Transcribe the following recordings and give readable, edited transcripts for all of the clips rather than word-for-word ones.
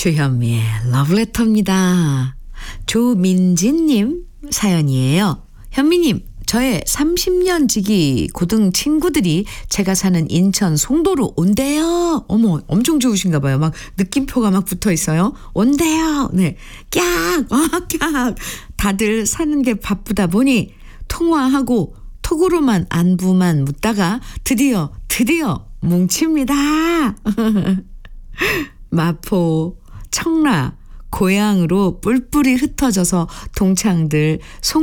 주현미의 러브레터입니다. 조민진님 사연이에요. 현미님, 저의 30년 지기 고등 친구들이 제가 사는 인천 송도로 온대요. 어머, 엄청 좋으신가 봐요. 막 느낌표가 막 붙어 있어요. 온대요. 네. 깍! 깍! 다들 사는 게 바쁘다 보니 통화하고 톡으로만 안부만 묻다가 드디어 뭉칩니다. 마포, 청라, 고향으로 뿔뿔이 흩어져서 동창들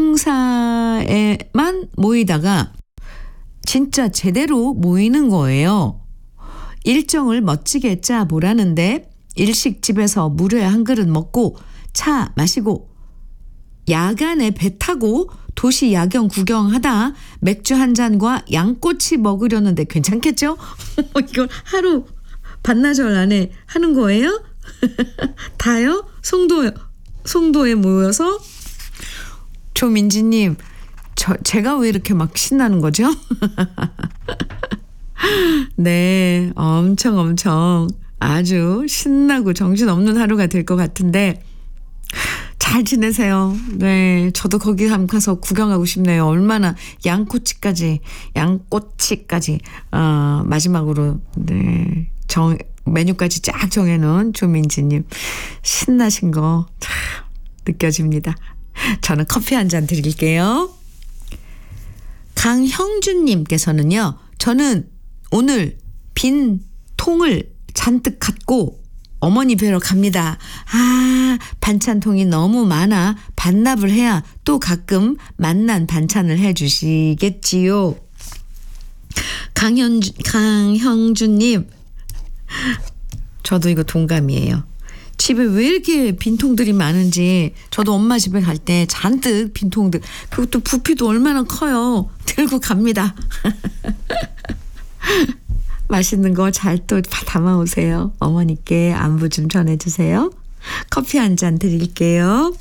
송사에만 모이다가 진짜 제대로 모이는 거예요. 일정을 멋지게 짜보라는데 일식집에서 물회 한 그릇 먹고 차 마시고 야간에 배 타고 도시 야경 구경하다 맥주 한 잔과 양꼬치 먹으려는데 괜찮겠죠? 이걸 하루 반나절 안에 하는 거예요? 다요? 송도에 모여서? 조민지님, 제가 왜 이렇게 막 신나는 거죠? 네, 엄청 아주 신나고 정신없는 하루가 될 것 같은데 잘 지내세요. 네, 저도 거기 한번 가서 구경하고 싶네요. 얼마나 양꼬치까지 마지막으로 네, 메뉴까지 쫙 정해놓은 조민지님 신나신 거 참 느껴집니다. 저는 커피 한 잔 드릴게요. 강형준님께서는요. 저는 오늘 빈 통을 잔뜩 갖고 어머니 뵈러 갑니다. 반찬통이 너무 많아 반납을 해야 또 가끔 맛난 반찬을 해주시겠지요. 강형준님, 저도 이거 동감이에요. 집에 왜 이렇게 빈통들이 많은지 저도 엄마 집에 갈 때 잔뜩 빈통들, 그것도 부피도 얼마나 커요. 들고 갑니다. 맛있는 거 잘 또 담아오세요. 어머니께 안부 좀 전해주세요. 커피 한 잔 드릴게요.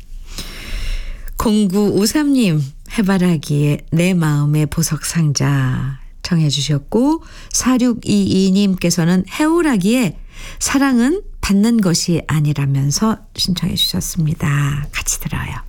0953님, 해바라기에 내 마음의 보석상자 청해 주셨고 4622님께서는 해오라기에 사랑은 받는 것이 아니라면서 신청해 주셨습니다. 같이 들어요.